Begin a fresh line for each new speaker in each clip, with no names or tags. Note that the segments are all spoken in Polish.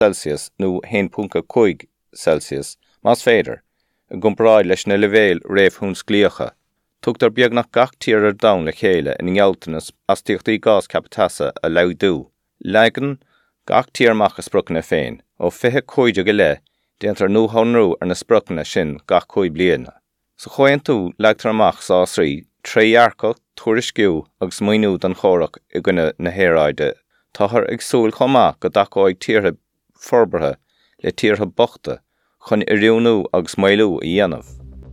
Celsius nó 1.5 Celsius más féidir a gcomparáid leis na leibhéal réamhthúns glíocha. Tugtar beagnach gach tír ar domhan le chéile in ngealltanas as tíochtaí gás captasa a leabhdú. Leagan gach tíormach a sprocna féin ó 25 go le déantar nóthánrú ar na sprocna sin gach 5 bliana. Sa chóin tú leagtar amach sásraí tréarcach tuairisciú agus muoinú don chórach i gcoinne na héráide. Táthar ag súil chomá go dacáid tíortha forbartha le tíortha bochta chun i riúnú agus mailú i dhéanamh.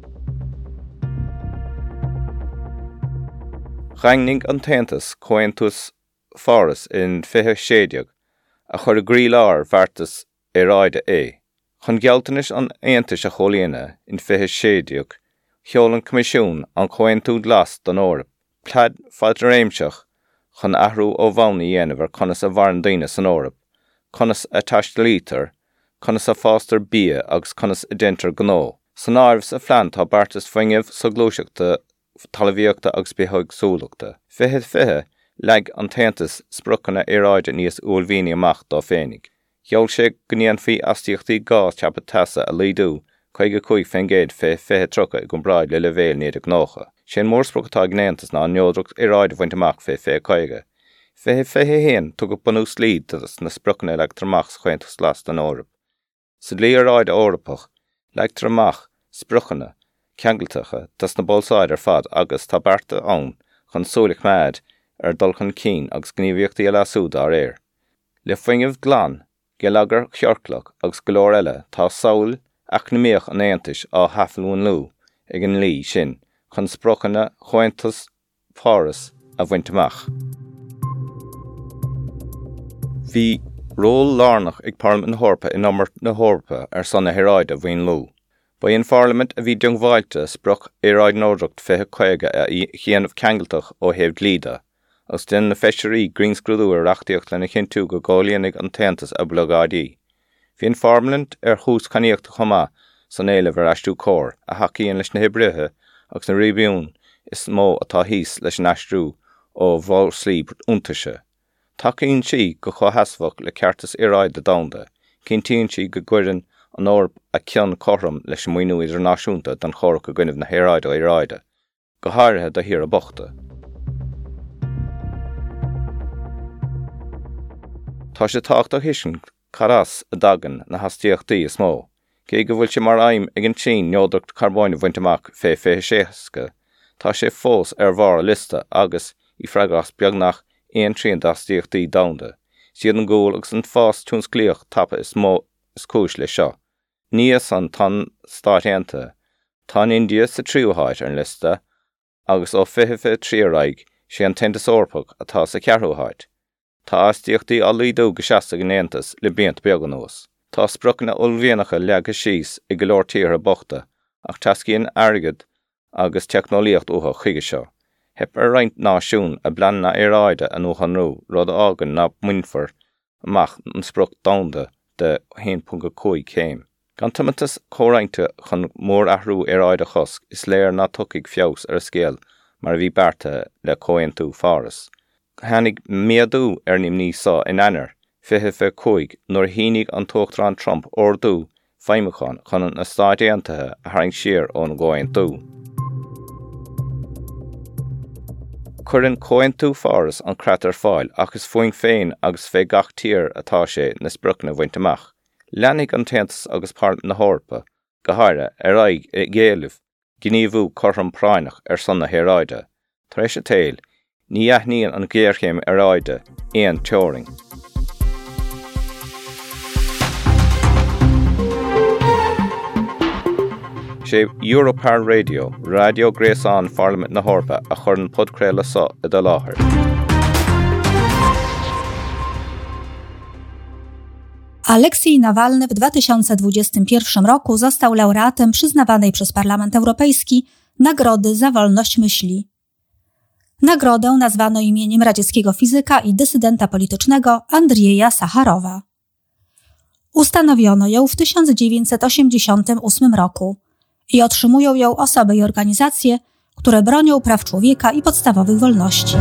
Chaingnig an taontas comhaontas Fáras in 26 a chur a grílár bhartas i ráide é. Chun gealltanis an Aontais a cholíonna in 26 cheolann comisiún an comhaontú glas don Eorp. Plad fáilte réimseach chun athrú ó bhain i dhéanamh ar conas a bharan daoine san Eorp, conas a taistilítar, conas a fástar bia agus conas a dentar gnó. San áirbhs a phlean tá bartas foingemh sa glúiseachta talmhaíochta agus beithog súlachta. Fiche leag an taontas sprochanna iráide níos uallmhíní amach dá féinnig. Cheol sé go níon faoi astaíochtaí gás teapa tasa a lídú 55 fengéad fiche trocha i gcomparáid le leibhéal níad a gnácha. Sin mór sprochatá gnéantas ná neodrocht iráide bhaint amach fiche caige. Fiche héin tugad bunú slíd na sprochanna leag tramach sa chuintas glas don Eorp. Sa dlí iráide Eorpach leag tramach sprochanna ceangaltacha tas na bólsáid ar fad agus tá barta ann chun súlaigh méid ar dulchan cín agus gníomhaíochtaí a lasúda ar éir. Le foingemh glan, gealagar cheorclach agus go leor eile tá saoil eacnamaíoch an Aontais á hafalún lú ag an lí sin chun sprochanna comhaontas Fáras a bhaint amach. Bhí ról lárnach ag Parliament na Hórpa in ámart na Hórpa ar san na héráide a bhain lú. Ba in Parliament a bhí deonghailte sproch iráid nódrocht 25 a chéanamh ceangaltach ó thaobh glída, agus den na feisirí greenscrúdú ar reachtaíocht lena chinú go gáilíonnig an taontas a blogádí. Bhí in Parliament ar chús caníochta chomá san éileamh ar aistú cór a hacaíonn leis na hibrithe agus na ribiún is mó atá híos leis an aistrú ó bhál slí úntaise. Tacaíonn si go chothasfach le ceartas iráide domhanda, cintíonn si go gcuireann an Eorp a ceann chorram leis muoinú idirnáisiúnta don chorach a gcuinmh na héráide ó iráide, go háirithe do hir a bochta. Tá sé tácht a hisin caras a dagan na hastíochtaí is mó, cé go bhfuil sé mar aim ag an sin neodrocht carbáine bhaint amach féiséasca, tá sé fós ar bhar a lista agus i freagas beagnach éon tríon hastíochtaí domhanda, siad an gúil agus an fás túnsclíoch tapa is mó is cúis le seo. Níos an tan stáithéanta, tá India sa tríúháid ar an lista, agus ó 53 raig sé an taontas Eorpach atá sa cearthúháid. Tá astaíochtaí á lídú go seasta an Aontas le blianta beag an nuas. Tá sprochanna ullmhíonacha leaga síos i go leor tíortha bochta, ach tascíonn airgid agus teicnolíocht uatha chuige seo. Hep ar roinnt náisiún a blean na iráide an uathanrú rud ágan na muinfar amach an sproch domhanda de 1.5 céim. Gan tumantas córainte chun mór athrú iráide chosc is léir ná tucaigh feabhas ar a scéal mar a bhí bearta le comhaontú Fáras. Tháinig méadú ar nimní sá in eanar 25 nuair thínig an tógtrán Trump ordú feimimechan chun an stáidéantathe a tharraing siar ón comhaontú. Cuireann comhaontú Fáras an creatar fáil agus foin féin agus fé gach tír atá sé na sprochanna bhaint amach. Leannig an taontas agus Parliament na Hórpa go háire ar aghaidh i ggéalamh gníomhú chorram práineach ar san na héráide. Tar éis a téil, ní aithníonn an ggéirchéim ar áide éon teoring. sé Europear Radio, Radio Gréasán Parliament na Hórpa a chur podcréile sa i do láthair.
Aleksiej Nawalny w 2021 roku został laureatem przyznawanej przez Parlament Europejski Nagrody za Wolność Myśli. Nagrodę nazwano imieniem radzieckiego fizyka i dysydenta politycznego Andrieja Sacharowa. Ustanowiono ją w 1988 roku i otrzymują ją osoby i organizacje, które bronią praw człowieka i podstawowych wolności.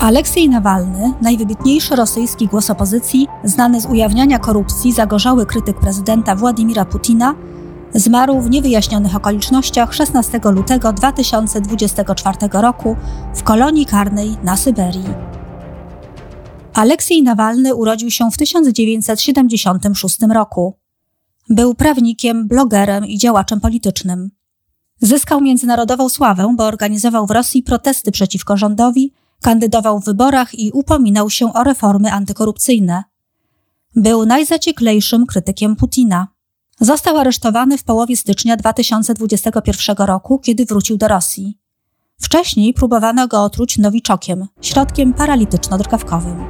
Aleksiej Nawalny, najwybitniejszy rosyjski głos opozycji, znany z ujawniania korupcji, zagorzały krytyk prezydenta Władimira Putina, zmarł w niewyjaśnionych okolicznościach 16 lutego 2024 roku w kolonii karnej na Syberii. Aleksiej Nawalny urodził się w 1976 roku. Był prawnikiem, blogerem i działaczem politycznym. Zyskał międzynarodową sławę, bo organizował w Rosji protesty przeciwko rządowi, kandydował w wyborach i upominał się o reformy antykorupcyjne. Był najzacieklejszym krytykiem Putina. Został aresztowany w połowie stycznia 2021 roku, kiedy wrócił do Rosji. Wcześniej próbowano go otruć nowiczokiem, środkiem paralityczno-drgawkowym.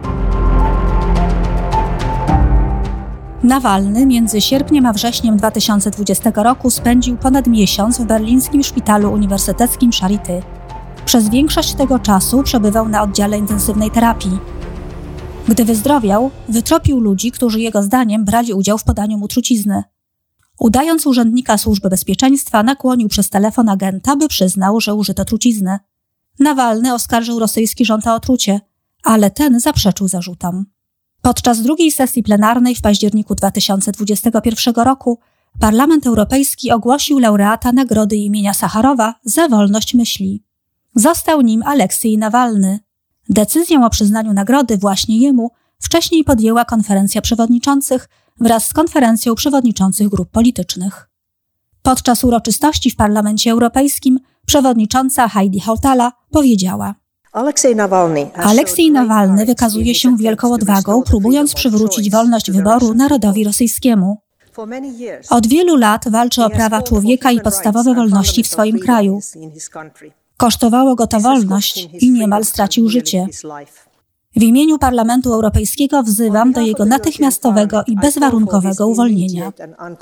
Nawalny między sierpniem a wrześniem 2020 roku spędził ponad miesiąc w berlińskim szpitalu uniwersyteckim Charité. Przez większość tego czasu przebywał na oddziale intensywnej terapii. Gdy wyzdrowiał, wytropił ludzi, którzy jego zdaniem brali udział w podaniu mu trucizny. Udając urzędnika Służby Bezpieczeństwa, nakłonił przez telefon agenta, by przyznał, że użyto trucizny. Nawalny oskarżył rosyjski rząd o otrucie, ale ten zaprzeczył zarzutom. Podczas drugiej sesji plenarnej w październiku 2021 roku Parlament Europejski ogłosił laureata Nagrody imienia Sacharowa za wolność myśli. Został nim Aleksiej Nawalny. Decyzję o przyznaniu nagrody właśnie jemu wcześniej podjęła konferencja przewodniczących wraz z konferencją przewodniczących grup politycznych. Podczas uroczystości w Parlamencie Europejskim przewodnicząca Heidi Hautala powiedziała: Aleksiej Nawalny wykazuje się wielką odwagą, próbując przywrócić wolność wyboru narodowi rosyjskiemu. Od wielu lat walczy o prawa człowieka i podstawowe wolności w swoim kraju. Kosztowało go to wolność i niemal stracił życie. W imieniu Parlamentu Europejskiego wzywam do jego natychmiastowego i bezwarunkowego uwolnienia.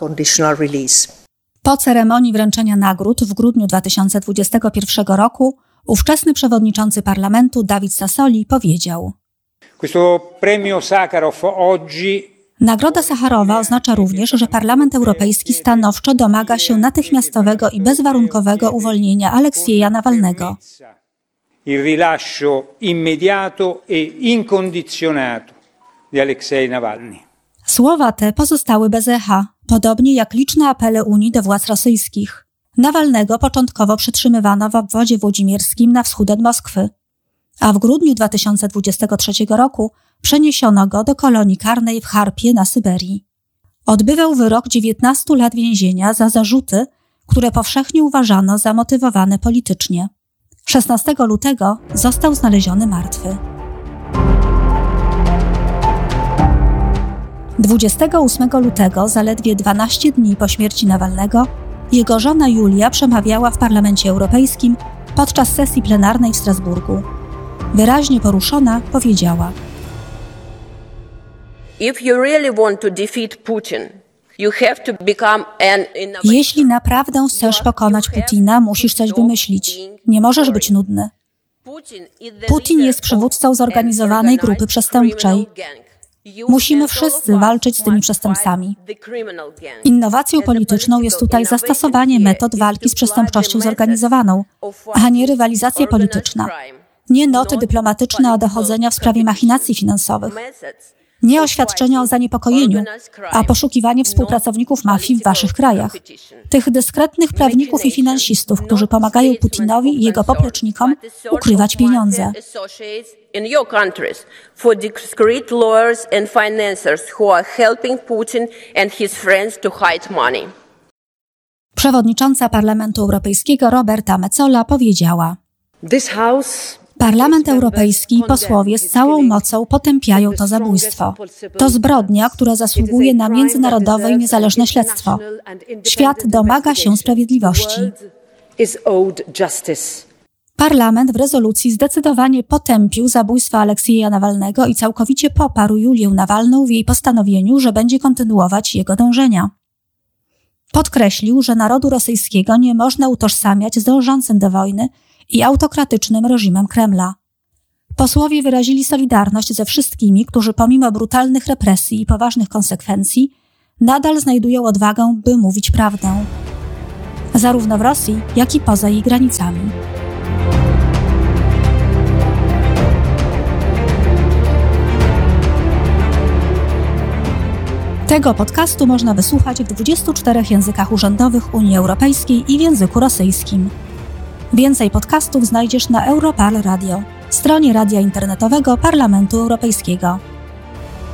Po ceremonii wręczenia nagród w grudniu 2021 roku ówczesny przewodniczący parlamentu David Sassoli powiedział: Nagroda Sacharowa oznacza również, że Parlament Europejski stanowczo domaga się natychmiastowego i bezwarunkowego uwolnienia Aleksieja Nawalnego.
Il rilascio immediato e incondizionato di Aleksiej Nawalny.
Słowa te pozostały bez echa, podobnie jak liczne apele Unii do władz rosyjskich. Nawalnego początkowo przetrzymywano w obwodzie włodzimierskim na wschód od Moskwy, a w grudniu 2023 roku przeniesiono go do kolonii karnej w Charpie na Syberii. Odbywał wyrok 19 lat więzienia za zarzuty, które powszechnie uważano za motywowane politycznie. 16 lutego został znaleziony martwy. 28 lutego, zaledwie 12 dni po śmierci Nawalnego, jego żona Julia przemawiała w Parlamencie Europejskim podczas sesji plenarnej w Strasburgu. Wyraźnie poruszona powiedziała: Jeśli naprawdę chcesz pokonać Putina, musisz coś wymyślić. Nie możesz być nudny. Putin jest przywódcą zorganizowanej grupy przestępczej. Musimy wszyscy walczyć z tymi przestępcami. Innowacją polityczną jest tutaj zastosowanie metod walki z przestępczością zorganizowaną, a nie rywalizacja polityczna. Nie noty dyplomatyczne o dochodzenia w sprawie machinacji finansowych. Nie oświadczenia o zaniepokojeniu, a poszukiwanie współpracowników mafii w waszych krajach. Tych dyskretnych prawników i finansistów, którzy pomagają Putinowi i jego poplecznikom ukrywać pieniądze. Przewodnicząca Parlamentu Europejskiego Roberta Metsola powiedziała: Parlament Europejski i posłowie z całą mocą potępiają to zabójstwo. To zbrodnia, która zasługuje na międzynarodowe i niezależne śledztwo. Świat domaga się sprawiedliwości. Parlament w rezolucji zdecydowanie potępił zabójstwo Aleksieja Nawalnego i całkowicie poparł Julię Nawalną w jej postanowieniu, że będzie kontynuować jego dążenia. Podkreślił, że narodu rosyjskiego nie można utożsamiać z dążącym do wojny i autokratycznym reżimem Kremla. Posłowie wyrazili solidarność ze wszystkimi, którzy pomimo brutalnych represji i poważnych konsekwencji nadal znajdują odwagę, by mówić prawdę. Zarówno w Rosji, jak i poza jej granicami. Tego podcastu można wysłuchać w 24 językach urzędowych Unii Europejskiej i w języku rosyjskim. Więcej podcastów znajdziesz na Europarl Radio, stronie radia internetowego Parlamentu Europejskiego.